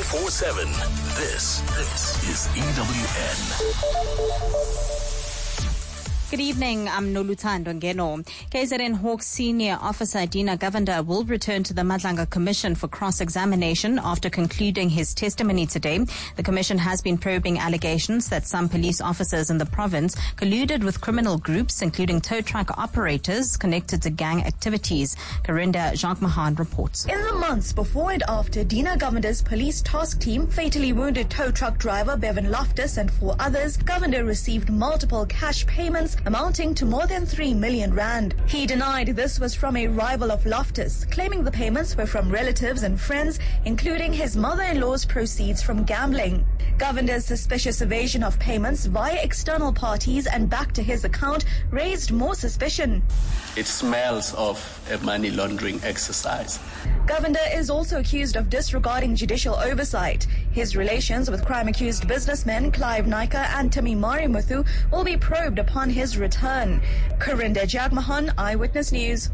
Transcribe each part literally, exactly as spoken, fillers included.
twenty-four seven. This, this is E W N. Good evening, I'm Noluthando Ngeno. K Z N Hawks senior officer Dina Govender will return to the Madlanga Commission for cross-examination after concluding his testimony today. The commission has been probing allegations that some police officers in the province colluded with criminal groups, including tow truck operators connected to gang activities. Karinda Jacques Mahan reports. In the months before and after Dina Govender's police task team fatally wounded tow truck driver Bevan Loftus and four others, Govender received multiple cash payments amounting to more than three million rand. He denied this was from a rival of Loftus, claiming the payments were from relatives and friends, including his mother-in-law's proceeds from gambling. Govender's suspicious evasion of payments via external parties and back to his account raised more suspicion. It smells of a money laundering exercise. Govender is also accused of disregarding judicial oversight. His relations with crime-accused businessmen Clive Naika and Timmy Marimuthu will be probed upon his return. Karinda Jagmahan, Eyewitness News.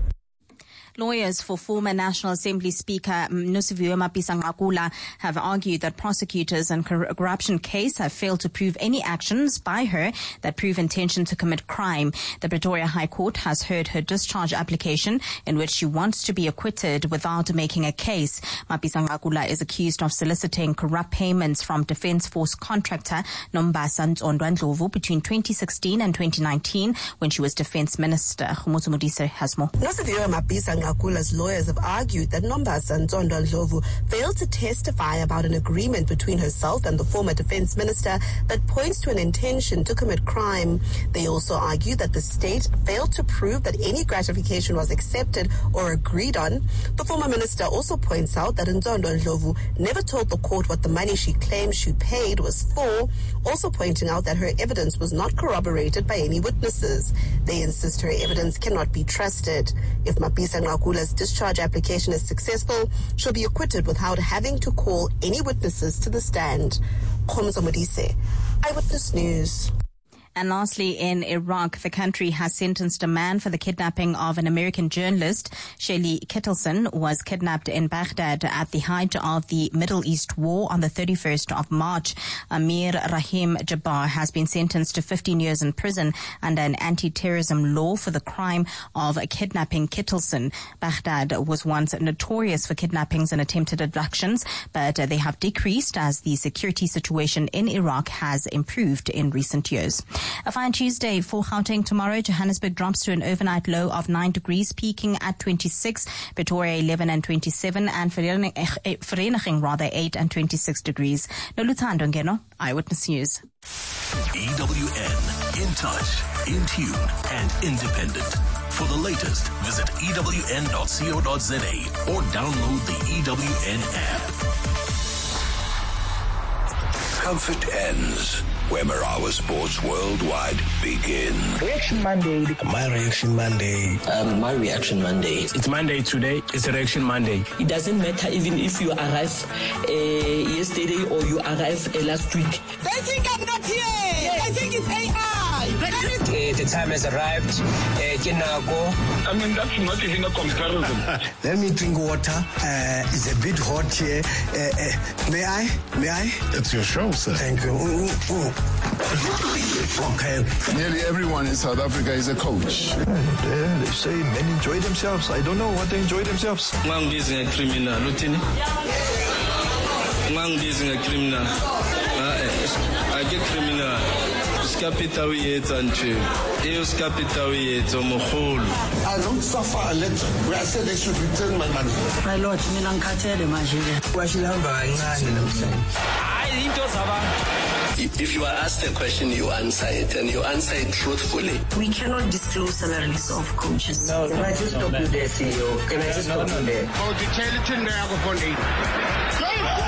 Lawyers for former National Assembly Speaker Nosiviwe Mapisa-Nqakula have argued that prosecutors in a corruption case have failed to prove any actions by her that prove intention to commit crime. The Pretoria High Court has heard her discharge application in which she wants to be acquitted without making a case. Mapisa-Nqakula is accused of soliciting corrupt payments from Defence Force contractor Nombasa Ntsondwa Ndlovu between twenty sixteen and twenty nineteen when she was Defence Minister. Khumutso Modise has more. Nosiviwe Mapisa Ngakula's lawyers have argued that Nombasa Ntsondwa Ndlovu failed to testify about an agreement between herself and the former defense minister that points to an intention to commit crime. They also argue that the state failed to prove that any gratification was accepted or agreed on. The former minister also points out that Ntsondwa Ndlovu never told the court what the money she claimed she paid was for, also pointing out that her evidence was not corroborated by any witnesses. They insist her evidence cannot be trusted. If Mapisa Ngakula's discharge application is successful, she'll be acquitted without having to call any witnesses to the stand. Khumutso Modise, Eyewitness News. And lastly, in Iraq, the country has sentenced a man for the kidnapping of an American journalist. Shelley Kettleson was kidnapped in Baghdad at the height of the Middle East War on the thirty-first of March. Amir Rahim Jabbar has been sentenced to fifteen years in prison under an anti-terrorism law for the crime of kidnapping Kettleson. Baghdad was once notorious for kidnappings and attempted abductions, but they have decreased as the security situation in Iraq has improved in recent years. A fine Tuesday for Gauteng tomorrow. Johannesburg drops to an overnight low of nine degrees, peaking at twenty-six. Pretoria eleven and twenty-seven, and Vereniging rather eight and twenty-six degrees. Noluthando Ngeno, Eyewitness News. E W N, in touch, in tune, and independent. For the latest, visit E W N dot co dot za or download the E W N app. Comfort ends where Marawa Sports Worldwide begins. Reaction Monday. My Reaction Monday. Um, my Reaction Monday. It's Monday today. It's Reaction Monday. It doesn't matter even if you arrive uh, yesterday or you arrive uh, last week. They think I'm not here. Yes. I think it's A I. Uh, the time has arrived. Uh, I mean, that's not even a comparison. Let me drink water. Uh, it's a bit hot here. Uh, uh, may I? May I? It's your show, sir. Thank you. Ooh, ooh. Okay. Nearly everyone in South Africa is a coach. Yeah, they say men enjoy themselves. I don't know what they enjoy themselves. I'm busy a criminal, Lieutenant. I'm busy a criminal. I get criminal. Capital yet and Eos capital yet or Mohol. I don't suffer a letter where I said they should return my money. My lord, Milan Kate de Magia. If you are asked a question, you answer it, and you answer it truthfully. We cannot disclose salaries of coaches. No, can I just stop you there, C E O? Can I just stop you there? Oh, the Charlton there, I'm going to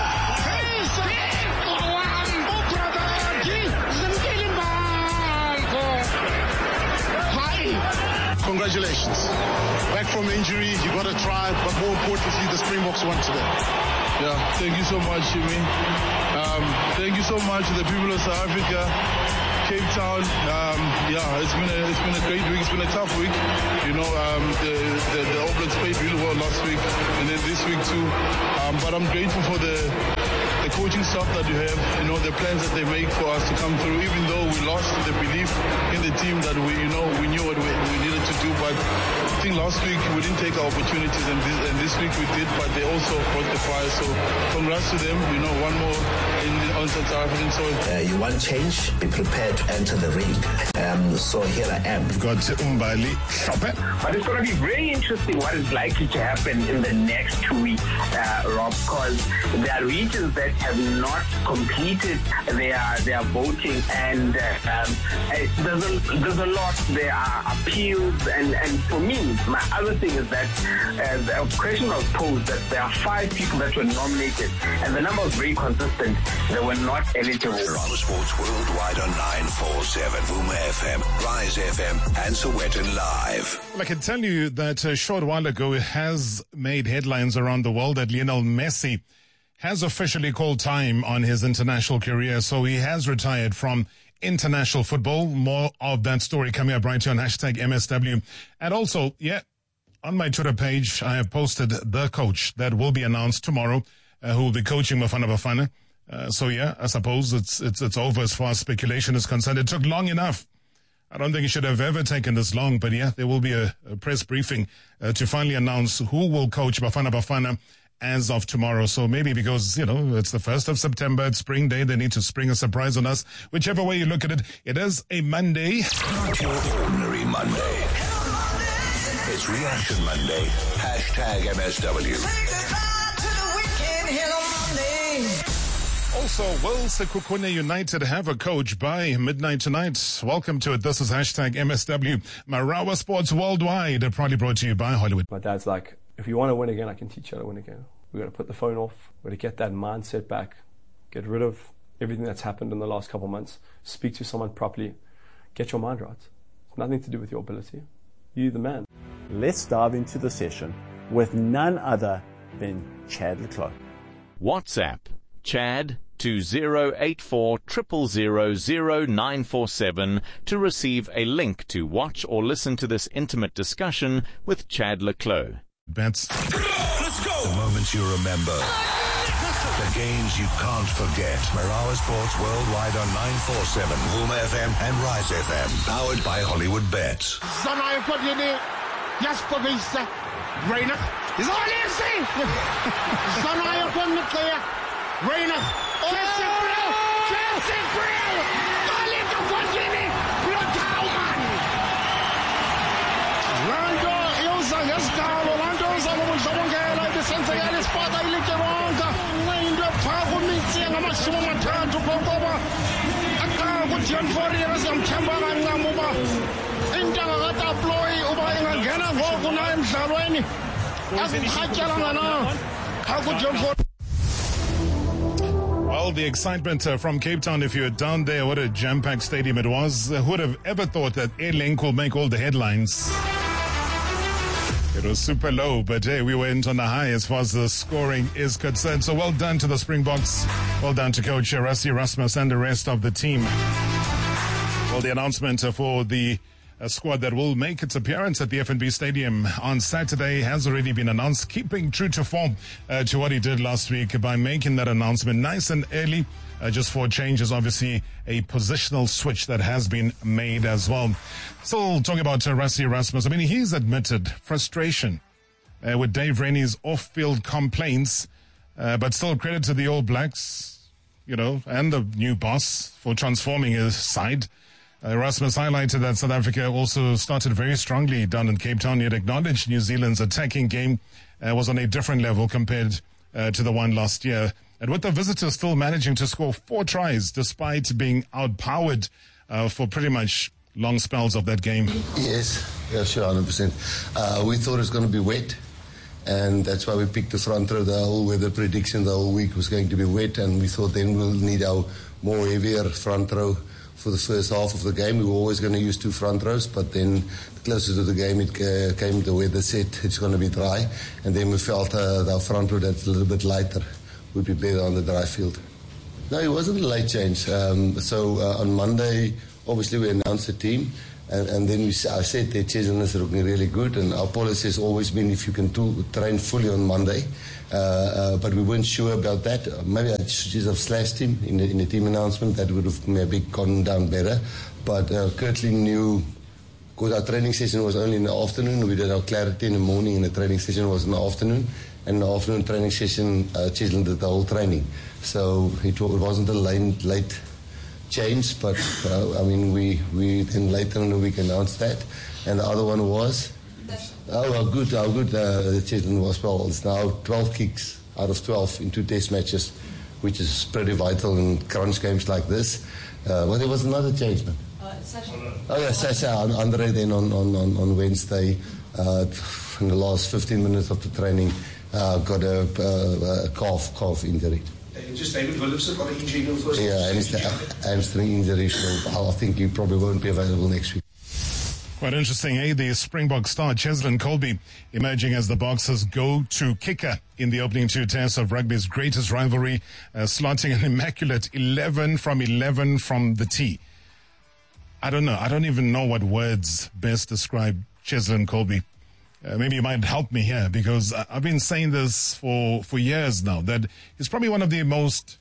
Congratulations. Back from injury, you got to try, but more importantly, the Springboks won today. Yeah, thank you so much, Jimmy. Um, thank you so much to the people of South Africa, Cape Town. Um, yeah, it's been a it's been a great week. It's been a tough week. You know, um, the, the the All Blacks played really well last week, and then this week too. Um, but I'm grateful for the the coaching staff that you have, you know, the plans that they make for us to come through, even though we lost the belief in the team that we, you know, we knew what we, we needed to do. But I think last week we didn't take our opportunities, and this, and this week we did, but they also brought the fire. So congrats to them, you know, one more in on South African soil. Uh, you want change, be prepared to enter the ring. Um, so here I am. We've got Umbali Shoppe. But it's going to be very interesting what is likely to happen in the next two weeks, uh, Rob, because there are regions that have not completed their their voting, and uh, um, there's, a, there's a lot. There are appeals, and, and for me, my other thing is that uh, the question was posed that there are five people that were nominated, and the number was very consistent. They were not eligible. From Sports Worldwide on nine forty-seven, Vuma F M, Rise F M, and Sowetan Live. Well, I can tell you that a short while ago it has made headlines around the world that Lionel Messi has officially called time on his international career. So he has retired from international football. More of that story coming up right here on hashtag M S W. And also, yeah, on my Twitter page, I have posted the coach that will be announced tomorrow, uh, who will be coaching Bafana Bafana. Uh, so yeah, I suppose it's, it's, it's over as far as speculation is concerned. It took long enough. I don't think it should have ever taken this long, but yeah, there will be a, a press briefing uh, to finally announce who will coach Bafana Bafana as of tomorrow. So maybe because, you know, it's the first of September, it's spring day, they need to spring a surprise on us. Whichever way you look at it, it is a Monday. Not your ordinary Monday. It's Reaction Monday. Hashtag M S W. Also, will Sekhukhune United have a coach by midnight tonight? Welcome to it. This is hashtag M S W. Marawa Sports Worldwide, proudly brought to you by Hollywood. My dad's like, if you want to win again, I can teach you how to win again. We're going to put the phone off. We're going to get that mindset back. Get rid of everything that's happened in the last couple of months. Speak to someone properly. Get your mind right. It's nothing to do with your ability. You're the man. Let's dive into the session with none other than Chad le Clos. WhatsApp Chad to zero eight four zero zero zero zero nine four seven to receive a link to watch or listen to this intimate discussion with Chad le Clos. Bets. Let's go! The moments you remember. The games you can't forget. Marawa Sports Worldwide on nine forty-seven, Vuma F M and Rise F M. Powered by Hollywood Bets. Zanaya Kodini, Jasper Vista, Reina. Is all you see? Zanaya Kodini, Reina. Jesse Brill! Jesse Brill! Galito Kodini, Blotauman. Lando, Ilza, Yescalo, Lando, Zamongela, the Santiago Spada, Likeronga, Wind of Pago Mitzi, and Amashima Matatu, Popoba, Akago, John Fourier, some Chambara, and Namuba, Indagata, Ploy, Uba, and Gana, Voguna, and Sarweni, Hajalana, Kago, John Fourier. Well, the excitement uh, from Cape Town, if you're down there, what a jam-packed stadium it was. Uh, who would have ever thought that Airlink will make all the headlines? It was super low, but hey, we went on the high as far as the scoring is concerned. So well done to the Springboks. Well done to Coach Rassie Erasmus and the rest of the team. Well, the announcement uh, for the a squad that will make its appearance at the F N B Stadium on Saturday has already been announced, keeping true to form uh, to what he did last week by making that announcement nice and early. Uh, just for changes, obviously a positional switch that has been made as well. Still talking about uh, Rassie Erasmus. I mean, he's admitted frustration uh, with Dave Rennie's off-field complaints, uh, but still credit to the All Blacks, you know, and the new boss for transforming his side. Uh, Erasmus highlighted that South Africa also started very strongly down in Cape Town. He had acknowledged New Zealand's attacking game uh, was on a different level compared uh, to the one last year. And with the visitors still managing to score four tries despite being outpowered uh, for pretty much long spells of that game. Yes, yeah, sure, one hundred percent. Uh, we thought it was going to be wet, and that's why we picked the front row. The whole weather prediction the whole week was going to be wet, and we thought then we'll need our more heavier front row for the first half of the game. We were always going to use two front rows, but then closer to the game it uh, came, the weather said it's going to be dry, and then we felt uh, our front row that's a little bit lighter would be better on the dry field. No, it wasn't a late change. Um, so uh, on Monday, obviously we announced the team, And, and then we, I said that Cheslin is looking really good, and our policy has always been if you can do, train fully on Monday. Uh, uh, but we weren't sure about that. Uh, maybe I should just have slashed him in the, in the team announcement. That would have maybe gone down better. But uh, Kirtley knew, because our training session was only in the afternoon. We did our clarity in the morning, and the training session was in the afternoon. And the afternoon training session, uh, Cheslin did the whole training. So it wasn't a late, late change, but uh, I mean, we, we then later in the week announced that. And the other one was, oh, how good, how good uh, Cheslin was. Well, it's now twelve kicks out of twelve in two test matches, which is pretty vital in crunch games like this. Uh, but there was another change, man. Uh, Sasha. Oh, yeah, Sasha, Andre then on, on, on, on Wednesday, uh, in the last fifteen minutes of the training, uh, got a, a, a calf, calf injury. Just David Williamson got an injury in the first. Yeah, and it's the hamstring injury, so I think he probably won't be available next week. Quite interesting, eh? The Springbok star Cheslin Kolbe emerging as the Boxers' go-to kicker in the opening two tests of rugby's greatest rivalry, uh, slotting an immaculate eleven from eleven from the tee. I don't know. I don't even know what words best describe Cheslin Kolbe. Uh, maybe you might help me here, because I've been saying this for, for years now, that he's probably one of the most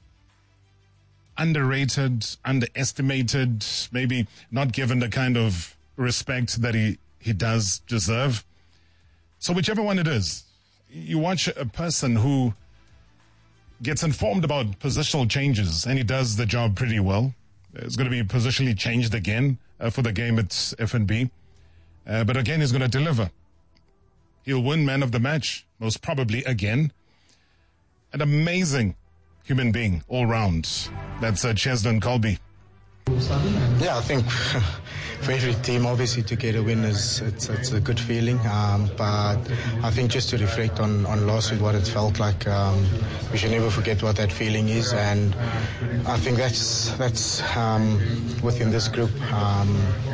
underrated, underestimated, maybe not given the kind of respect that he, he does deserve. So whichever one it is, you watch a person who gets informed about positional changes, and he does the job pretty well. It's going to be positionally changed again uh, for the game at F N B. Uh, but again, he's going to deliver. He'll win man of the match, most probably again. An amazing human being all round. That's uh, Cheslin Kolbe. Yeah, I think for every team, obviously, to get a win is it's, it's a good feeling. Um, but I think just to reflect on, on last week, what it felt like, um, we should never forget what that feeling is. And I think that's that's um, within this group. Um,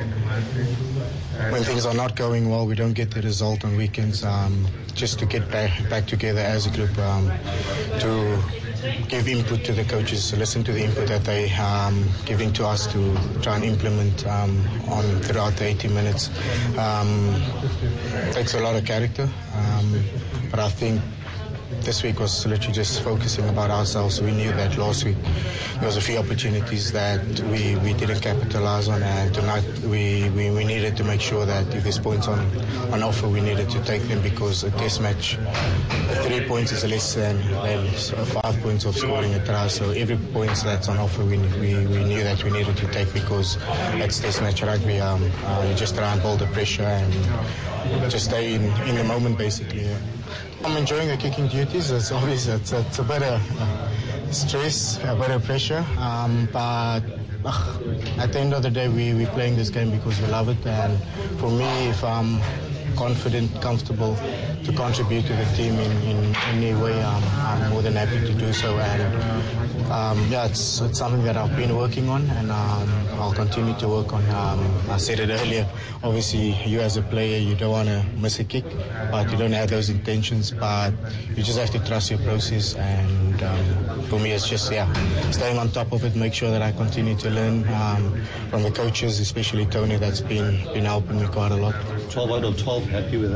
when things are not going well, we don't get the result on weekends. Um, just to get back, back together as a group, um, to give input to the coaches, to listen to the input that they um giving to us to try and implement um, on throughout the eighty minutes. Um, takes a lot of character, um, but I think this week was literally just focusing about ourselves. We knew that last week there was a few opportunities that we, we didn't capitalize on, and tonight we, we, we needed to make sure that if there's points on, on offer, we needed to take them, because a test match, three points is less than, than five points of scoring a try. So every point that's on offer, we, we, we knew that we needed to take, because that's test match rugby. Um, uh, you just try and build the pressure and just stay in, in the moment, basically. Yeah. I'm enjoying the kicking duties. It's obvious it's, it's a bit of uh, stress, a bit of pressure, um, but uh, at the end of the day, we, we're playing this game because we love it. And for me, if I'm confident, comfortable to contribute to the team in, in any way, um, I'm more than happy to do so. And um, yeah, it's, it's something that I've been working on, and um, I'll continue to work on. Um, I said it earlier, obviously you as a player, you don't want to miss a kick, but you don't have those intentions, but you just have to trust your process. And um, for me, it's just, yeah, staying on top of it, make sure that I continue to learn um, from the coaches, especially Tony, that's been, been helping me quite a lot. twelve out of twelve, happy with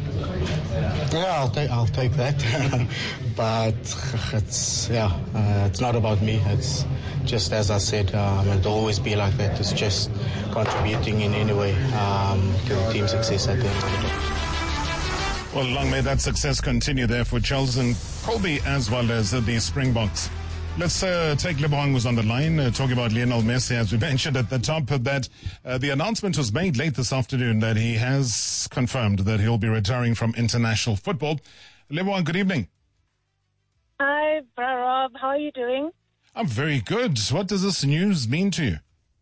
that? Yeah, I'll take I'll take that, but it's yeah, uh, it's not about me. It's just, as I said, um, it'll always be like that. It's just contributing in any way um, to the team's success at the end of the day. Well, long may that success continue there for Cheslin Kolbe as well as uh, the Springboks. Let's uh, take Lebohang, who's on the line, uh, talking about Lionel Messi. As we mentioned at the top of that, uh, the announcement was made late this afternoon that he has confirmed that he'll be retiring from international football. Lebohang, good evening. Hi, Bra Rob. How are you doing? I'm very good. What does this news mean to you?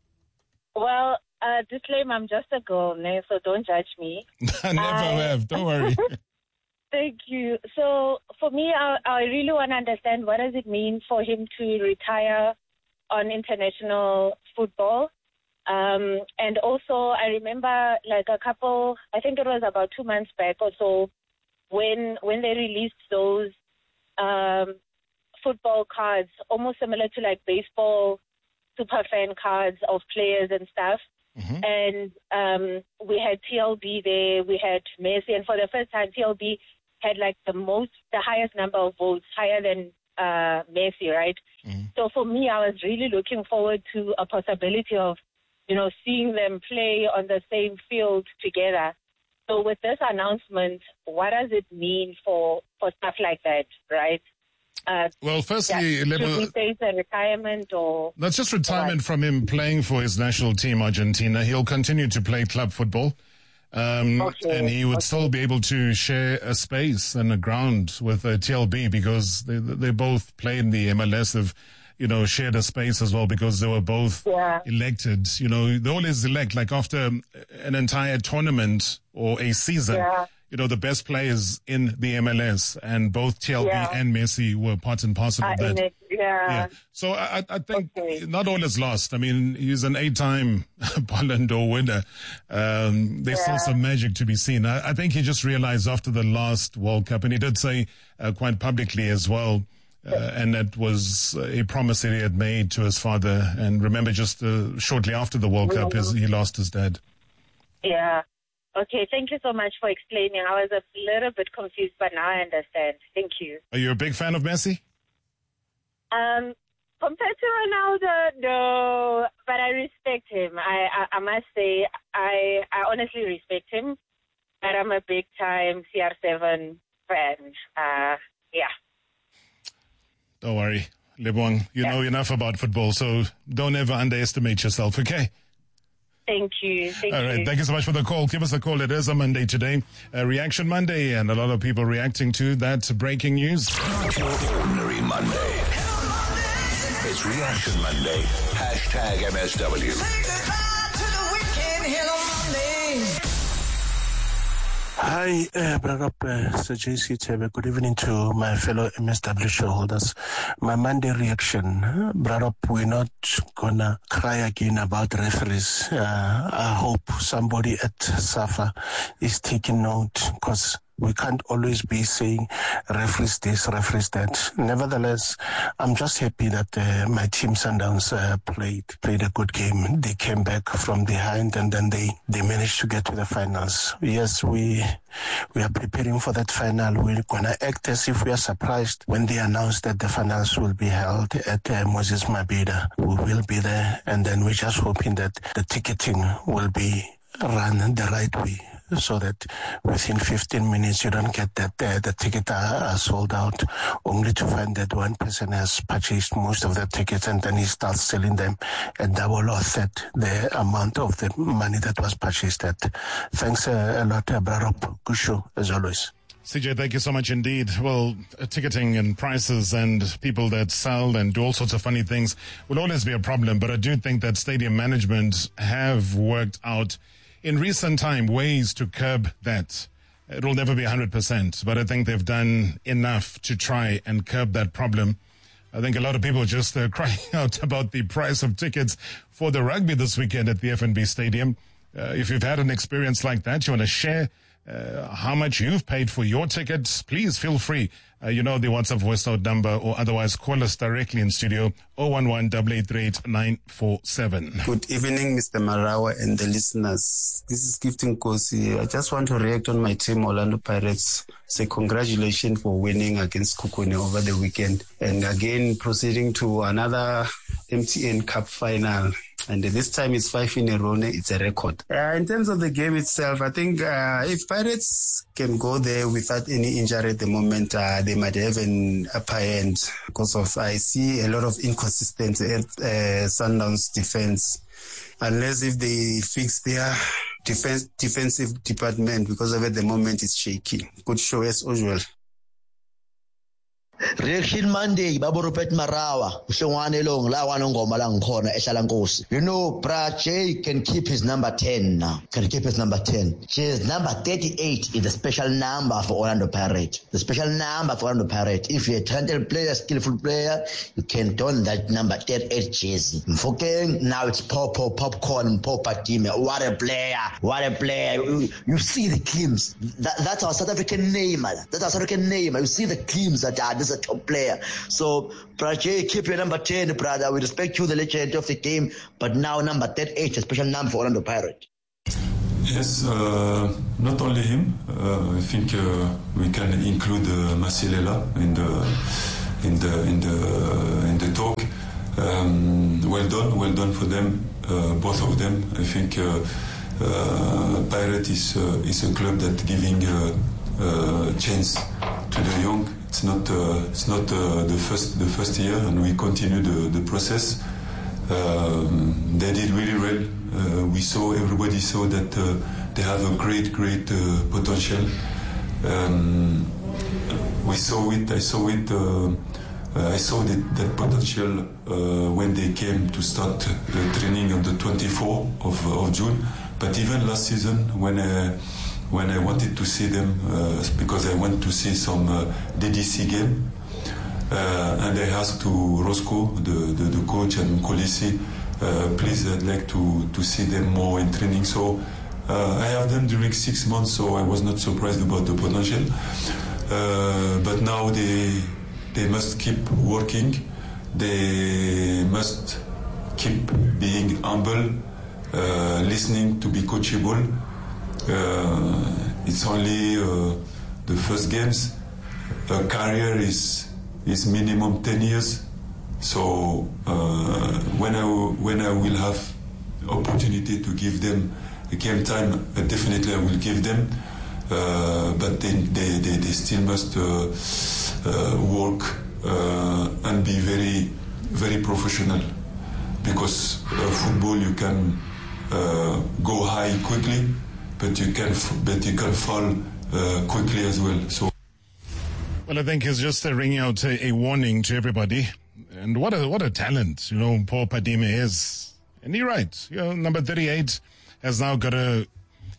Well, uh, disclaimer, I'm just a girl, ne? So don't judge me. I never I... have. Don't worry. Thank you. So for me, I, I really want to understand, what does it mean for him to retire on international football? Um, and also, I remember like a couple, I think it was about two months back or so, when when they released those um, football cards, almost similar to like baseball super fan cards of players and stuff. Mm-hmm. And um, we had T L B there, we had Messi, and for the first time, T L B had like the most, the highest number of votes, higher than uh, Messi, right? Mm-hmm. So for me, I was really looking forward to a possibility of, you know, seeing them play on the same field together. So with this announcement, what does it mean for, for stuff like that, right? Uh, well, firstly, yeah, should we face a retirement or... That's just retirement from him playing for his national team, Argentina. He'll continue to play club football. Um, okay. And he would okay. still be able to share a space and a ground with uh, T L B because they they both play in the M L S, have, you know, shared a space as well because they were both yeah. elected. You know, they always elect, like after an entire tournament or a season, yeah. you know, the best players in the M L S, and both T L B yeah. and Messi were part and parcel of uh, that. Yeah. yeah. So I, I think okay. not all is lost. I mean, he's an eight-time Ballon d'Or winner. Um, there's yeah. still some magic to be seen. I, I think he just realized after the last World Cup, and he did say uh, quite publicly as well, uh, and that was a promise that he had made to his father. And remember, just uh, shortly after the World Cup, his, he lost his dad. Yeah. Okay, thank you so much for explaining. I was a little bit confused, but now I understand. Thank you. Are you a big fan of Messi? Um, compared to Ronaldo, no, but I respect him. I, I, I must say, I, I honestly respect him, but I'm a big-time C R seven fan. Uh, yeah. Don't worry, Lebohang. You yeah. know enough about football, so don't ever underestimate yourself, okay? Thank you. Thank All right. you. Thank you so much for the call. Give us a call. It is a Monday today, a Reaction Monday, and a lot of people reacting to that breaking news. Ordinary Monday. It's Reaction Monday. Hashtag M S W. Hi, uh, Brother uh, Sir J C Tebe. Good evening to my fellow M S W shareholders. My Monday reaction, Brother, we're not gonna cry again about referees. Uh, I hope somebody at SAFA is taking note, because we can't always be saying referees this, referees that. Nevertheless, I'm just happy that uh, my team Sundowns uh, played played a good game. They came back from behind and then they, they managed to get to the finals. Yes, we we are preparing for that final. We're gonna act as if we are surprised when they announce that the finals will be held at uh, Moses Mabhida. We will be there, and then we're just hoping that the ticketing will be run the right way, so that within fifteen minutes you don't get that uh, the tickets are, are sold out, only to find that one person has purchased most of the tickets and then he starts selling them at double or third the amount of the money that was purchased at. Thanks uh, a lot, uh, Brother. Good show, as always. C J, thank you so much indeed. Well, uh, ticketing and prices and people that sell and do all sorts of funny things will always be a problem, but I do think that stadium management have worked out in recent time ways to curb that. It will never be one hundred percent, but I think they've done enough to try and curb that problem. I think a lot of people are just uh, crying out about the price of tickets for the rugby this weekend at the F N B Stadium. Uh, if you've had an experience like that, you want to share uh, how much you've paid for your tickets, please feel free. Uh, you know the WhatsApp voice note number, or otherwise call us directly in studio, zero one one, eight eight three eight, nine four seven. Good evening, Mister Marawa and the listeners. This is Gifting Kosi. I just want to react on my team, Orlando Pirates. Say congratulations for winning against Kukune over the weekend. And again, proceeding to another M T N Cup final. And this time it's five in a row. It's a record. Uh, in terms of the game itself, I think uh, if Pirates can go there without any injury at the moment, uh, they might have an upper hand, because of I see a lot of inconsistency at uh, Sundowns defense, unless if they fix their defense defensive department, because of at the moment it's shaky. Good show as usual. Reaction Monday, Babu Rupert Marawa, Shongwane Long, Lawan Ngoma Lang Corner, Eshalankosi. You know, Bra J can keep his number ten now. Can keep his number ten. His number thirty-eight is the special number for Orlando Pirates. The special number for Orlando Pirates. If you're a talented player, skillful player, you can don that number thirty-eight jersey. Mfokeng, now it's Popo, Popcorn, Popa team. What a player. What a player. You, you see the claims. That, that's our South African name. That's our South African name. You see the claims that are this as a top player. So, Prache, keep your number ten, brother. We respect you, the legend of the game, but now number thirty-eight, a special number for Orlando Pirates. Yes, uh, not only him. Uh, I think uh, we can include uh, Masilela in the in the in the in the talk. Um, well done, well done for them, uh, both of them. I think uh, uh, Pirate is uh, is a club that giving uh, uh, chance to the young. It's not uh, it's not uh, the first the first year, and we continue the the process. Um, they did really well. Uh, we saw, everybody saw that uh, they have a great, great uh, potential. Um, we saw it, I saw it, uh, uh, I saw that, that potential uh, when they came to start the training on the twenty-fourth of, of June. But even last season, when I, when I wanted to see them, uh, because I went to see some uh, D D C game, uh, and I asked to Roscoe, the, the, the coach, and Kolisi, Uh, please, I'd like to, to see them more in training. So uh, I have them during six months, so I was not surprised about the potential. Uh, but now they they must keep working. They must keep being humble, uh, listening to be coachable. Uh, it's only uh, the first games. A career is is minimum ten years. So uh, when I when I will have opportunity to give them a game time, uh, definitely I will give them. Uh, but they, they, they, they still must uh, uh, work uh, and be very very professional, because uh, football you can uh, go high quickly, but you can but you can fall uh, quickly as well. So, well, I think it's just uh, ringing out a, a warning to everybody. And what a what a talent, you know, Paul Padime is. And you're right. You know, number thirty-eight has now got a,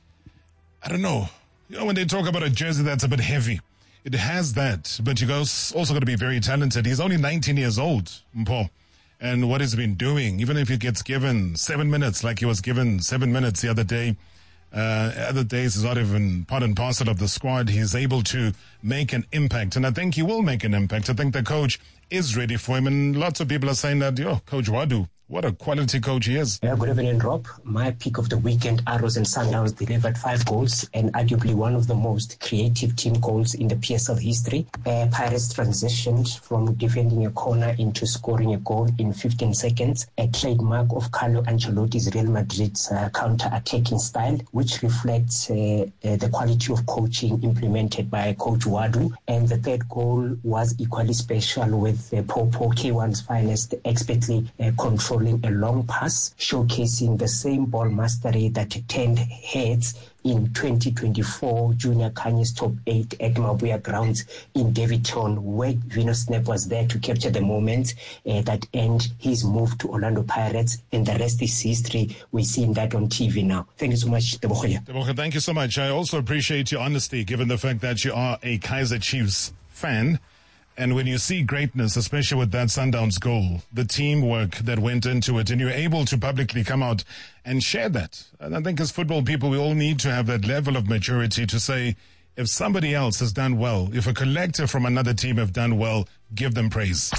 I don't know, you know, when they talk about a jersey that's a bit heavy, it has that, but you also got to be very talented. He's only nineteen years old, Paul. And what he's been doing, even if he gets given seven minutes, like he was given seven minutes the other day, uh, other days is not even part and parcel of the squad. He's able to make an impact. And I think he will make an impact. I think the coach is ready for him, and lots of people are saying that, yo, Coach Wadu, what a quality coach he is. Yeah, good evening, Rob. My pick of the weekend, Arrows and Sundowns delivered five goals and arguably one of the most creative team goals in the P S L history. Uh, Pirates transitioned from defending a corner into scoring a goal in fifteen seconds, a trademark of Carlo Ancelotti's Real Madrid's uh, counter-attacking style, which reflects uh, uh, the quality of coaching implemented by Coach Wadu. And the third goal was equally special, with uh, Popo, K one's finest, expertly uh, controlled a long pass, showcasing the same ball mastery that turned heads in twenty twenty-four Junior Kanye's top eight at Mabuya Grounds in Davidton, where Vino Snap was there to capture the moment uh, that end his move to Orlando Pirates, and the rest is history. We're seeing that on T V now. Thank you so much, Tebogoya. Tebogoya, thank you so much. I also appreciate your honesty, given the fact that you are a Kaizer Chiefs fan. And when you see greatness, especially with that Sundowns goal, the teamwork that went into it, and you're able to publicly come out and share that. And I think as football people, we all need to have that level of maturity to say, if somebody else has done well, if a collective from another team have done well, give them praise.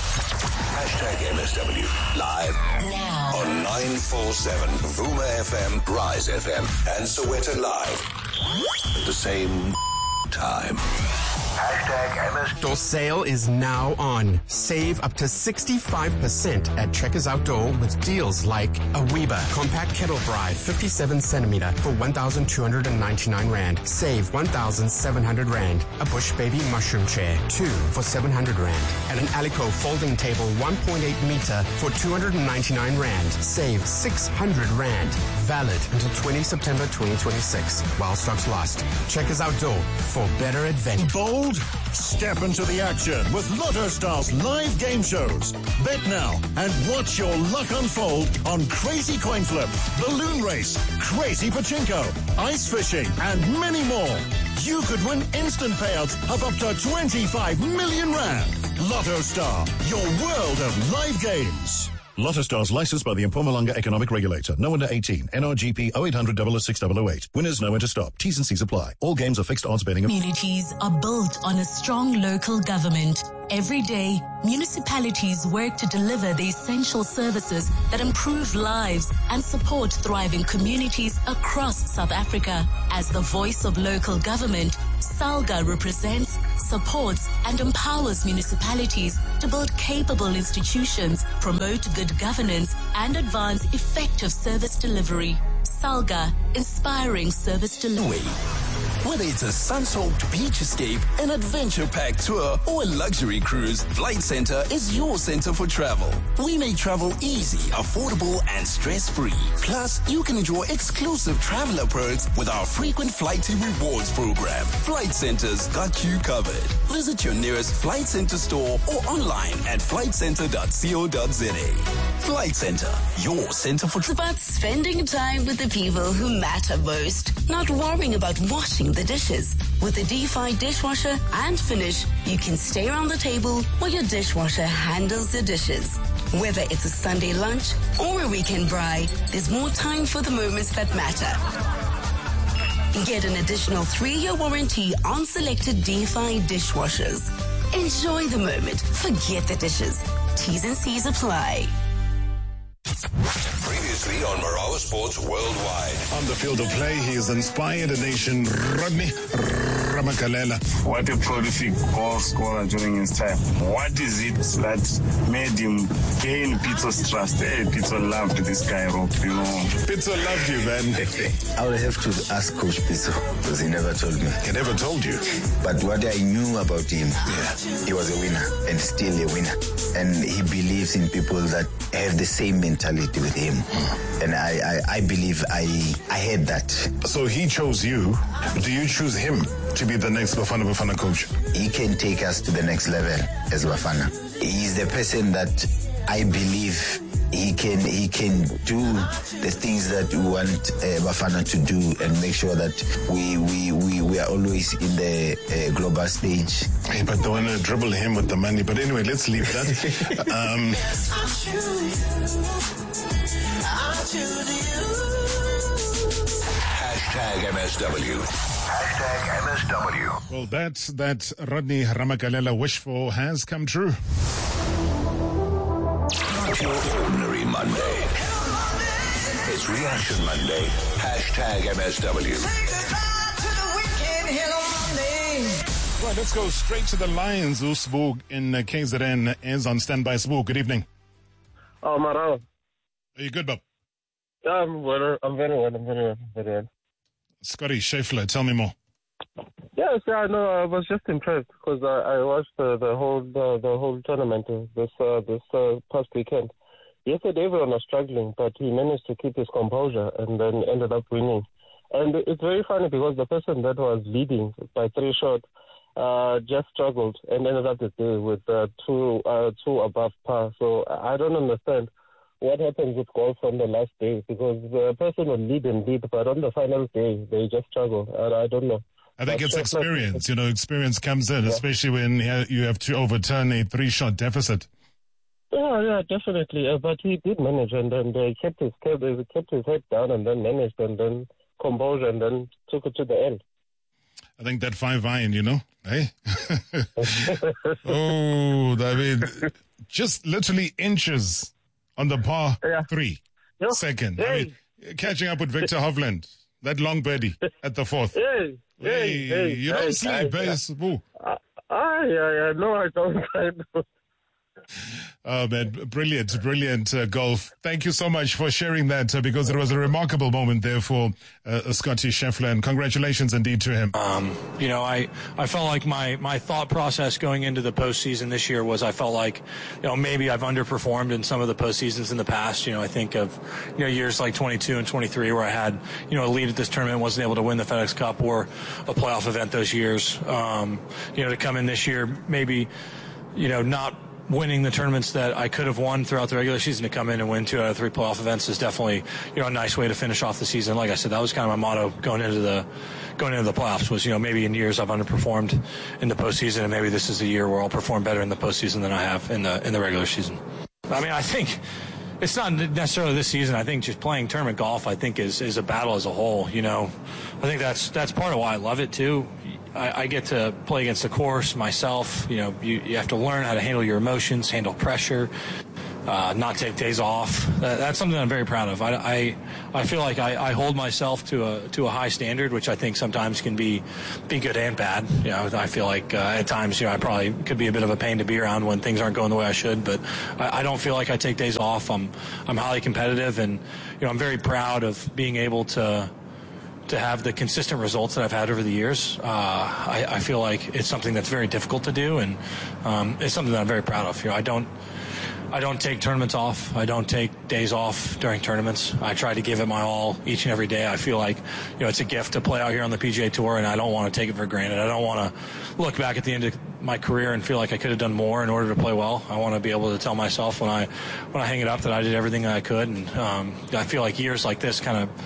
Hashtag M S W, live now on nine four seven, Vuma F M, Rise F M, and Soweto Live. At the same time. Hashtag M S W. Outdoor sale is now on. Save up to sixty-five percent at Trekkers Outdoor with deals like a Weber compact kettle bride fifty-seven centimeter for one thousand two hundred ninety-nine rand. Save one thousand seven hundred rand. A Bush Baby mushroom chair, two for seven hundred rand. And an Alico folding table one point eight meter for two hundred ninety-nine rand. Save six hundred rand. Valid until twentieth September twenty twenty-six while stocks last. Trekkers Outdoor for better adventure. Bold? Step into the action with Lotto Stars live game shows. Bet now and watch your luck unfold on Crazy Coin Flip, Balloon Race, Crazy Pachinko, Ice Fishing, and many more. You could win instant payouts of up to twenty-five million rand. Lotto Star, your world of live games. Lotto Stars licensed by the Mpumalanga Economic Regulator. No under eighteen. N R G P oh eight hundred, double oh six, double oh eight. Winners know when to stop. T's and C's apply. All games are fixed odds betting. Communities are built on a strong local government. Every day, municipalities work to deliver the essential services that improve lives and support thriving communities across South Africa. As the voice of local government, SALGA represents, supports, and empowers municipalities to build capable institutions, promote good governance, and advance effective service delivery. SALGA, inspiring service delivery. Whether it's a sun-soaked beach escape, an adventure-packed tour, or a luxury cruise, Flight Centre is your center for travel. We make travel easy, affordable, and stress-free. Plus, you can enjoy exclusive traveler perks with our frequent flighty rewards program. Flight Centre's got you covered. Visit your nearest Flight Centre store or online at flight centre dot co dot za. Flight Centre, your center for travel. It's about spending time with the people who matter most, not worrying about washing the dishes. With the D five dishwasher and Finish, you can stay around the table while your dishwasher handles the dishes. Whether it's a Sunday lunch or a weekend braai, there's more time for the moments that matter. Get an additional three-year warranty on selected D five dishwashers. Enjoy the moment. Forget the dishes. T's and C's apply. Previously on Marawa Sports Worldwide. On the field of play, he has inspired a nation. Rodney Ramagalela. What a prolific goal scorer during his time. What is it that made him gain Pitso's trust? Hey, Pitso loved this guy, Rob, you know. Pitso loved you, man. I would have to ask Coach Pitso, because he never told me. He never told you? But what I knew about him, yeah, he was a winner and still a winner. And he believes in people that have the same mentality with him. Mm. And I, I, I believe I, I had that. So he chose you. Do you choose him to be the next Bafana Bafana coach? He can take us to the next level as Bafana. He is the person that I believe he can he can do the things that we want uh, Bafana to do and make sure that we we, we, we are always in the uh, global stage. Hey, but don't want to dribble him with the money. But anyway, let's leave that. um, Hashtag M S W. Hashtag M S W. Well, that's that Rodney Ramagalela wish for has come true. Not your ordinary Monday. It's Reaction Monday. Hashtag M S W. Right, let's go straight to the Lions. Usbog in uh, K Z N is on standby. Usbog, good evening. Oh, Marawa. Are you good, Bob? Yeah, I'm well. I'm very well. I'm very well. Very well. Scotty Scheffler, tell me more. Yes, yeah, no, I was just impressed because I, I watched uh, the whole the, the whole tournament uh, this uh, this uh, past weekend. Yesterday everyone was struggling, but he managed to keep his composure and then ended up winning. And it's very funny because the person that was leading by three shots uh, just struggled and ended up the day with uh, two uh, two above par. So I don't understand what happens with golf on the last day, because the person will lead and lead, but on the final day, they just struggle. I, I don't know. I think but it's experience. You know, experience comes in, yeah, especially when you have to overturn a three-shot deficit. Yeah, yeah, definitely. Uh, but he did manage, and then they kept his kept, kept his head down, and then managed, and then composure, and then took it to the end. I think that five iron, you know, hey. Oh, I mean, just literally inches on the par yeah. three yep. second. Hey. I mean, catching up with Victor Hovland, that long birdie at the fourth. Hey, hey, hey, hey you don't hey, sleep, hey, hey, uh, Ah, yeah, yeah, no, I don't. I don't. Oh, man, brilliant, brilliant uh, golf. Thank you so much for sharing that uh, because it was a remarkable moment there for uh, Scotty Scheffler, and congratulations indeed to him. Um, you know, I, I felt like my, my thought process going into the postseason this year was I felt like, you know, maybe I've underperformed in some of the postseasons in the past. You know, I think of, you know, years like twenty-two and twenty-three where I had, you know, a lead at this tournament, wasn't able to win the FedEx Cup or a playoff event those years. Um, you know, to come in this year, maybe, you know, not winning the tournaments that I could have won throughout the regular season, to come in and win two out of three playoff events is definitely, you know, a nice way to finish off the season. Like I said, that was kind of my motto going into the going into the playoffs was, you know, maybe in years I've underperformed in the postseason, and maybe this is a year where I'll perform better in the postseason than I have in the in the regular season. I mean, I think it's not necessarily this season. I think just playing tournament golf, I think, is is a battle as a whole. You know, I think that's that's part of why I love it too. I, I get to play against the course myself. You know, you, you have to learn how to handle your emotions, handle pressure, uh, not take days off. That, that's something I'm very proud of. I, I, I feel like I, I hold myself to a to a high standard, which I think sometimes can be be good and bad. You know, I feel like uh, at times, you know, I probably could be a bit of a pain to be around when things aren't going the way I should. But I, I don't feel like I take days off. I'm I'm highly competitive, and you know, I'm very proud of being able to. to have the consistent results that I've had over the years. Uh, I, I feel like it's something that's very difficult to do, and um, it's something that I'm very proud of. You know, I don't, I don't take tournaments off. I don't take days off during tournaments. I try to give it my all each and every day. I feel like, you know, it's a gift to play out here on the P G A Tour, and I don't want to take it for granted. I don't want to look back at the end of my career and feel like I could have done more in order to play well. I want to be able to tell myself when I, when I hang it up that I did everything that I could, and um, I feel like years like this kind of.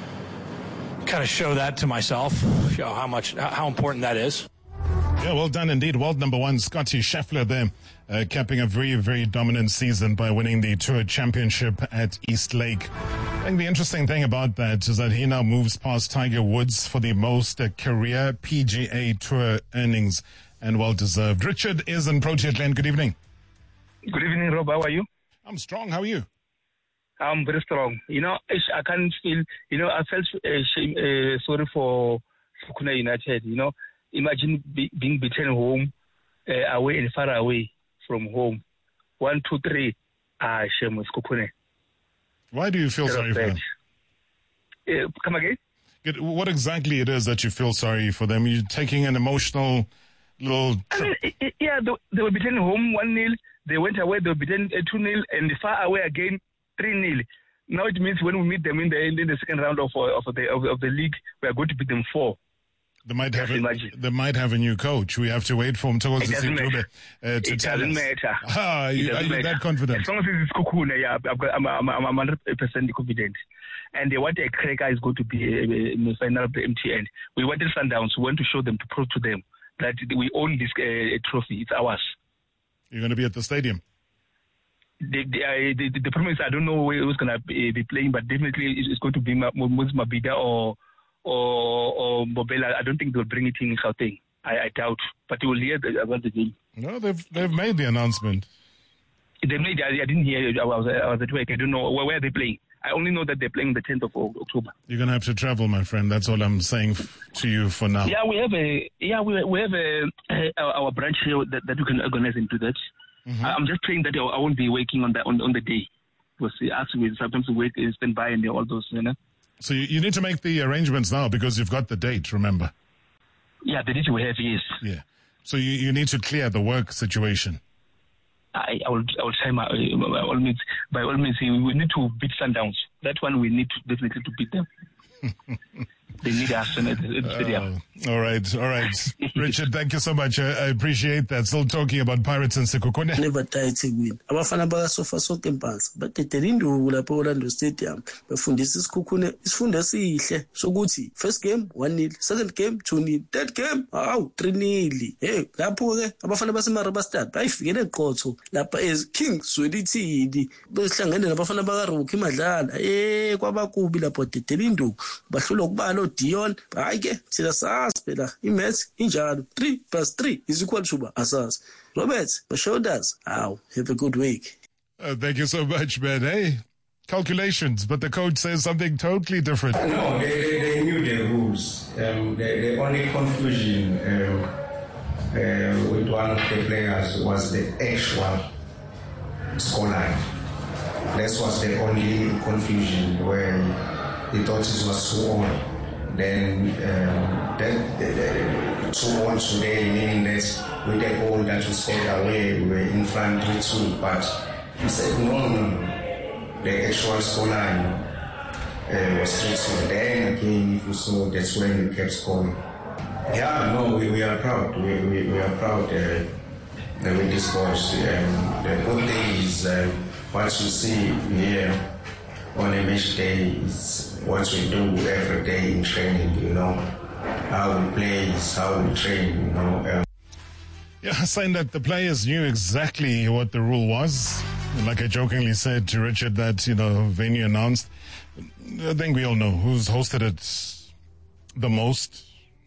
kind of show that to myself, you know, how much, how important that is. Yeah, well done indeed. World number one, Scottie Scheffler there, uh, capping a very, very dominant season by winning the Tour Championship at East Lake. I think the interesting thing about that is that he now moves past Tiger Woods for the most uh, career P G A Tour earnings, and well-deserved. Richard is in Proteas Land. Good evening. Good evening, Rob. How are you? I'm strong. How are you? I'm very strong. You know, I can't feel, you know, I felt uh, shame, uh, sorry for Sekhukhune United. You know, imagine be, being beaten home, uh, away and far away from home. One, two, three. Ah, shame with Sekhukhune. Why do you feel sorry for them? Uh, come again? What exactly it is that you feel sorry for them? You're taking an emotional little... I mean, yeah, they, they were beaten home one nil. They went away, they were beaten uh, two nil, and far away again, three nil. Now it means when we meet them in the in the second round of of the of, of the league, we are going to beat them four. They might have a, they might have a new coach. We have to wait for him to, it doesn't matter. Uh, to it tell doesn't us. matter. Ah, you, are you matter. that confident? As long as it's Sekhukhune, yeah, I've got, I'm, I'm, I'm one hundred percent confident. And uh, what a cracker is going to be uh, in the final of the M T N. We wanted Sundowns. We want to show them, to prove to them that we own this uh, trophy. It's ours. You're going to be at the stadium? The the, uh, the, the problem is I don't know who's going to be, be playing, but definitely it's going to be Moses Mabhida or or or Mobela. I don't think they'll bring it in Gauteng. I, I doubt, but you will hear about the game. No, they've they've made the announcement. They made. I, I didn't hear. I was I was at work. I don't know where, where are they playing. I only know that they're playing the tenth of October. You're going to have to travel, my friend. That's all I'm saying f- to you for now. Yeah, we have a yeah we we have a, a our branch here that, that we can organize into that. Mm-hmm. I'm just praying that I won't be waking on the on, on the day, because actually sometimes we wait, stand by, and all those, you know. So you, you need to make the arrangements now because you've got the date. Remember? Yeah, the date we have, yes. Yeah. So you, you need to clear the work situation. I, I will I will try my by all means. By all means, we need to beat Sundowns. That one we need to definitely to beat them. They need us in the stadium. Uh, all right, all right. Richard, thank you so much. I, I appreciate that. Still talking about Pirates and Sekhukhune. Never tied Seguin. Abafana bakasofa sonke mpansi. Badedela induku lapho Orlando Stadium. Befundisa isikhukhune. Isifunda sihle sokuthi first game one nil, second game two nil, third game awu three nil. Hey, lapho ke abafana baseMaraba Stad bayifikele eqotho lapha as King Swelithini besihlangene nabafana bakaRuki Madlala. Eh kwabakubi lapho dedela induku. Bahlula ukubala Dion, hayi ke thina sazi phela imaths injalo three plus three is equal to ba asazi. Robert, my shoulders. Ow, have a good week. Uh, thank you so much, man. Hey, calculations, but the coach says something totally different. No, they, they, they knew the rules. Um, the, the only confusion um, uh, with one of the players was the actual scoreline. That was the only confusion where he thought it was too old. Then, um, then the, the, too old today, meaning that with the goal that was scored away, we were in front three two. But he said, no, no, no. The actual scoreline uh, was three two. Then again, if you saw, that's when we kept scoring. Yeah, no, we, we are proud. We, we, we are proud uh, with this boys. Um, the good thing is uh, what you see here on a match day is what we do every day in training, you know. How we play is how we train, you know. Um, yeah, saying that the players knew exactly what the rule was. Like I jokingly said to Richard that, you know, venue announced. I think we all know who's hosted it the most.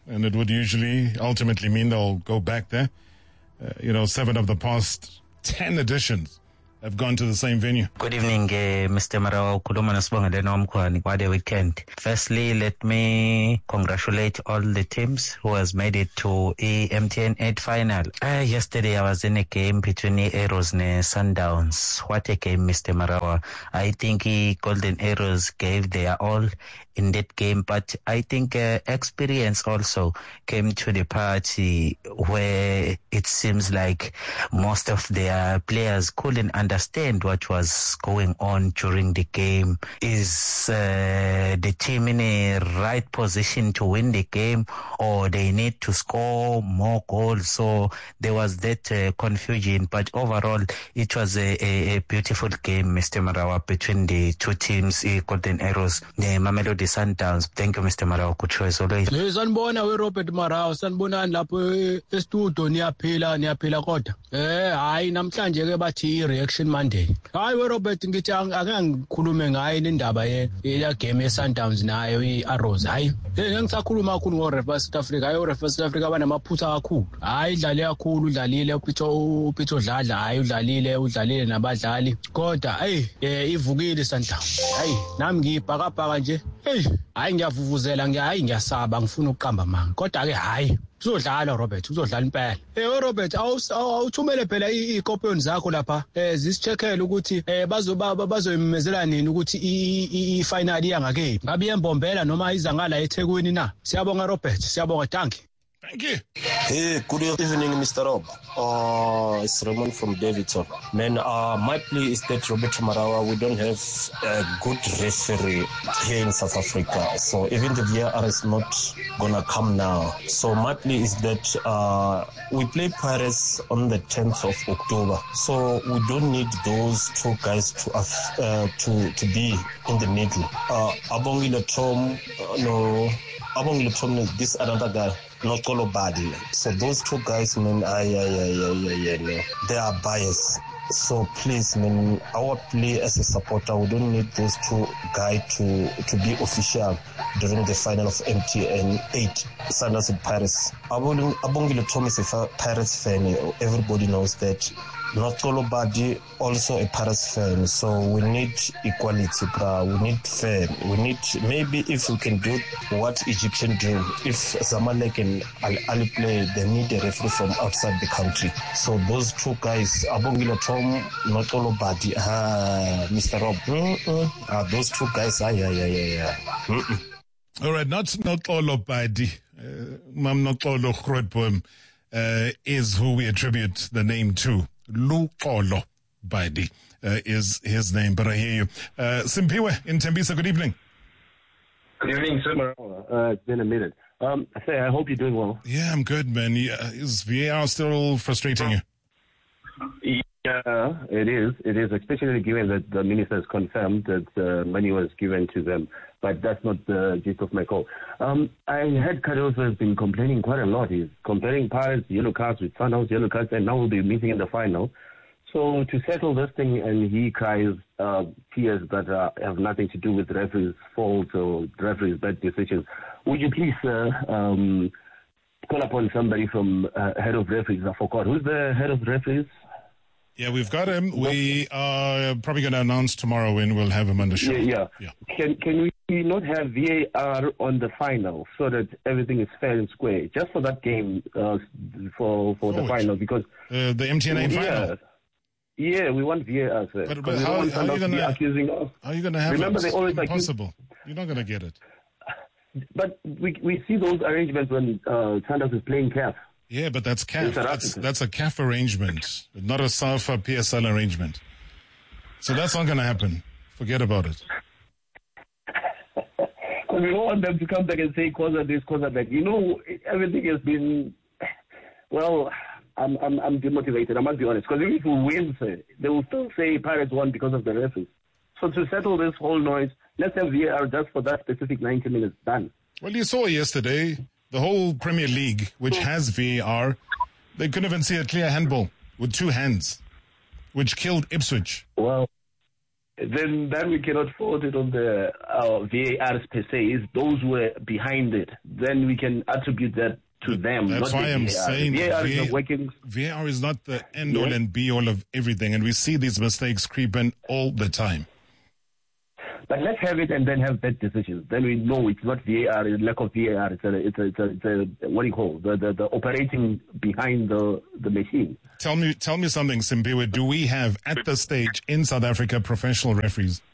and it would usually ultimately mean they'll go back there. Uh, you know, seven of the past ten editions have gone to the same venue. Good evening, uh, Mister Marawa. Kuluma nasibongele nomkhwani kwa the weekend. Firstly, let me congratulate all the teams who has made it to the M T N eight final. Uh, yesterday, I was in a game between the Arrows and Sundowns. What a game, Mister Marawa. I think the Golden Arrows gave their all in that game, but I think uh, experience also came to the party where it seems like most of their players couldn't understand what was going on during the game. Is uh, the team in a right position to win the game, or they need to score more goals? So there was that uh, confusion, but overall it was a, a, a beautiful game, Mister Marawa, between the two teams, uh, Golden Arrows, the Mamelodi Sundowns. Thank you, Mister Marawa. Good choice always. Sanibona we Robert Marawa, sanibonani lapho estudio niyaphila niyaphila kodwa. Eh hayi namhlanje ke bathi reaction Monday. Hayi we Robert ngithi ake ngikhulume ngayo indaba ye ya game yeSundowns nayo iArrows. Hayi ngisakhuluma kakhulu ngoRefa South Africa. Hayi uRefa South Africa banamaphutha kakhulu. Hayi idlale kakhulu, udlalile uPitso uPitso Dladla, hayi udlalile udlalile nabadlali. Kodwa hey ivukile Sundowns. Hayi nami ngibhakabhaka nje. Hey hayi ngiyavuvuzela ngiyayi ngiyasaba ngifuna ukuqamba manga. Kodwa ke hayi uzodlala Robert, uzodlala impela. Eh Robert awuthumele phela iikopion zakho lapha eh zisicheckele ukuthi eh bazoba bazoyimemezela nini ukuthi i final iyangakephi. Ngabe yembombela noma iza ngala eThekwini na. Siyabonga Robert, siyabonga, thank you. Thank you. Hey, good evening, Mister Rob. Uh, it's Raymond from Davidson. Man, uh, my plea is that Robert Marawa, we don't have a good referee here in South Africa. So even the V A R is not gonna come now. So my plea is that uh, we play Pirates on the tenth of October. So we don't need those two guys to uh, to to be in the middle. Uh, Abongile Tom, uh, no, Abongile Tom, this another guy. Not Kolobadi. So those two guys, man, I, I, I, I, I, I, they are biased. So please, man, our play as a supporter, we don't need those two guys to to be official during the final of M T N eight, Sundowns and Pirates. Abongile Tom is a Pirates fan. Everybody knows that. Not Kolobadi, also a Pirates fan. So we need equality, bro. We need fair. We need, maybe if we can do what Egyptian do, if Zamalek and Al Ali play, they need a referee from outside the country. So those two guys, Abongile Tom, not Kolobadi, ah, Mister Rob, mm-mm. Ah, those two guys, ah, yeah, yeah, yeah, yeah. Mm-mm. All right, not not Kolobadi, uh, Mam not Kolobadi, uh, is who we attribute the name to. Luxolo Badi uh, is his name, but I hear you. Uh, Simpiwe in Tembisa, good evening. Good evening, sir. Uh, it's been a minute. Um, I say, I hope you're doing well. Yeah, I'm good, man. Yeah, is V A R still frustrating you? Yeah, it is. It is, especially given that the minister has confirmed that uh, money was given to them. But that's not the gist of my call. Um, I heard Cardoso has been complaining quite a lot. He's comparing Pirates, yellow cards with Sundowns, yellow cards, and now we'll be meeting in the final. So to settle this thing, and he cries uh, tears that uh, have nothing to do with referees' fault or referees' bad decisions. Would you please uh, um, call upon somebody from uh, head of referees? I forgot. Who's the head of referees? Yeah, we've got him. We are probably going to announce tomorrow when we'll have him on the show. Yeah, yeah. yeah. Can can we not have V A R on the final so that everything is fair and square, just for that game, uh, for for oh, the final? Because uh, the M T N eight yeah, final. Yeah, we want V A R, sir. But, but how, how, are you gonna, accusing us. how are you going to have Remember, it? They always impossible. Accuse... You're not going to get it. But we we see those arrangements when uh, Sundowns is playing C A F. Yeah, but that's C A F. That's, that's a C A F arrangement, not a SAFA P S L arrangement. So that's not going to happen. Forget about it. Because we don't want them to come back and say, cause of this, cause of that. You know, everything has been, well, I'm I'm, I'm demotivated, I must be honest. Because if we win, say, they will still say Pirates won because of the referees. So to settle this whole noise, let's have V A R just for that specific ninety minutes, done. Well, you saw yesterday, the whole Premier League, which has V A R, they couldn't even see a clear handball with two hands, which killed Ipswich. Well, then then we cannot fault it on the uh, V A Rs per se. It's those who were behind it. Then we can attribute that to them. That's not why the I'm V A R. saying V A R V A, is not working. V A R is not the end all Yeah. and be all of everything, and we see these mistakes creep in all the time. But let's have it and then have bad decisions. Then we know it's not V A R, it's lack of V A R. It's a, it's a, it's a, it's a what do you call the, the the operating behind the the machine. Tell me, tell me something, Simpiwe. Do we have at this stage in South Africa professional referees?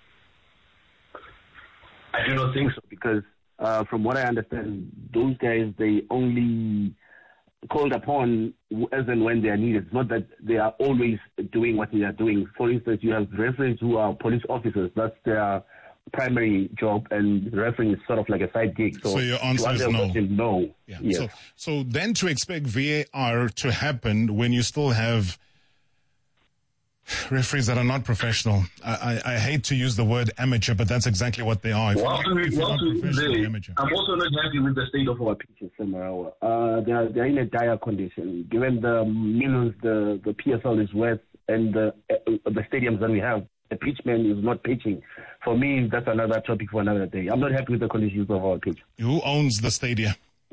I do not think so, because uh, from what I understand, those guys, they only called upon as and when they are needed. It's not that they are always doing what they are doing. For instance, you have referees who are police officers. That's their primary job, and refereeing is sort of like a side gig. So, So your answer to is answer your no. question, no. Yeah. Yes. So, so then to expect V A R to happen when you still have referees that are not professional. I, I, I hate to use the word amateur, but that's exactly what they are. If Well, you're not- if you're well, not professional, today, amateur. I'm also not happy with the state of our pitches, Samarawa. Uh, they are, they're in a dire condition. Given the millions the, the P S L is worth and the, uh, the stadiums that we have, the pitchman is not pitching. For me, that's another topic for another day. I'm not happy with the conditions of our pitch. Who owns the stadium?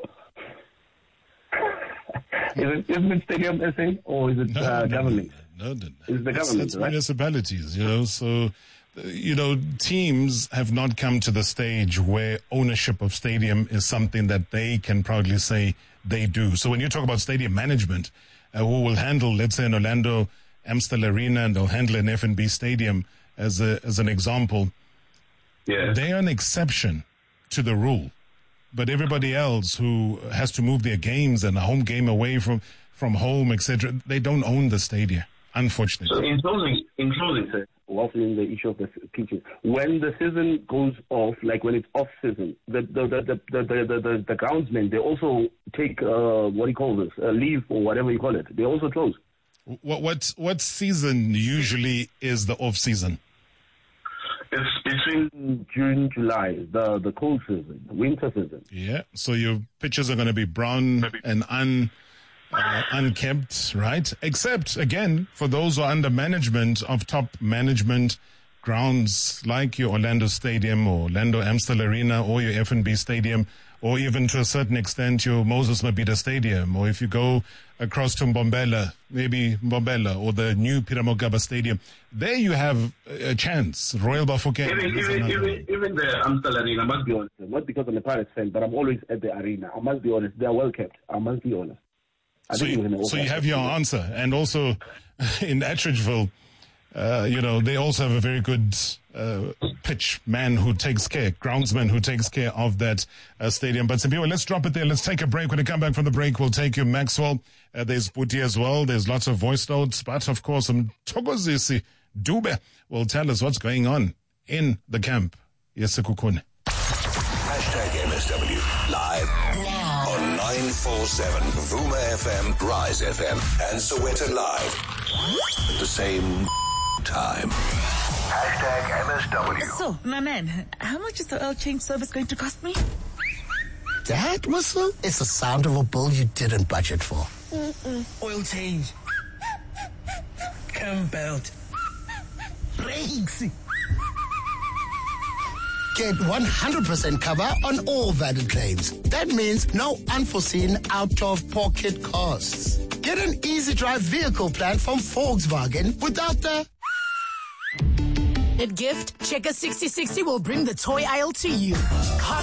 Is it, isn't it Stadium S A or is it No, uh, no, government? No, no, no. It's the It's, government, it's right? municipalities, you know. So, uh, you know, teams have not come to the stage where ownership of stadium is something that they can proudly say they do. So when you talk about stadium management, uh, who will handle, let's say, an Orlando Amstel Arena, and they'll handle an F N B stadium as a as an example, yeah. they are an exception to the rule. But everybody else who has to move their games and a home game away from, from home, et cetera, they don't own the stadium, unfortunately. So in closing, in closing, sir, also in the issue of the pitches, when the season goes off, like when it's off season, the the the the the, the, the, the, the groundsmen, they also take uh, what do you call this, uh, leave or whatever you call it. They also close. What what what season usually is the off season? It's between June, July, the the cold season, the winter season. Yeah, so your pitches are going to be brown and un uh, unkept, right? Except again for those who are under management of top management grounds like your Orlando Stadium or Orlando Amstel Arena or your F N B Stadium, or even to a certain extent your Moses Mabhida Stadium, or if you go across to Mbombela, maybe Mbombela, or the new Piramogaba Stadium, there you have a chance. Royal Bafokeng. Even, even, even, even the Amstel Arena, I must be honest, not because I'm a Pirates fan, but I'm always at the arena. I must be honest, they are well kept. I must be honest. I So think you, we're gonna so you offer- have your answer. And also in Attridgeville, uh, you know, they also have a very good uh, pitch man who takes care, groundsman who takes care of that uh, stadium. But Simpiwe, let's drop it there. Let's take a break. When we come back from the break, we'll take you Maxwell. Uh, there's Puti as well. There's lots of voice notes. But, of course, um, Thokozisi Dube will tell us what's going on in the camp. Yes, Kukune. Hashtag M S W live Now. on nine four seven Vuma F M, Rise F M, and Soweto Live at the same time. Hashtag M S W. So, my man, how much is the oil change service going to cost me? That whistle is the sound of a bill you didn't budget for. Mm-mm. Oil change. Cam belt. Brakes. Get one hundred percent cover on all valid claims. That means no unforeseen out-of-pocket costs. Get an easy drive vehicle plan from Volkswagen without the... At Gift, Checker sixty sixty will bring the toy aisle to you. Hot